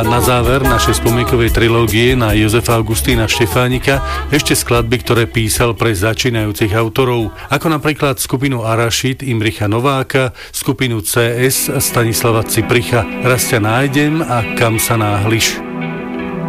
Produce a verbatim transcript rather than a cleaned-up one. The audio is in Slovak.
Na záver našej spomienkovej trilógie na Jozefa Augustína Štefánika ešte skladby, ktoré písal pre začínajúcich autorov, ako napríklad skupinu Arašid Imricha Nováka, skupinu cé es Stanislava Cipricha, Raz ťa nájdem a Kam sa náhliš.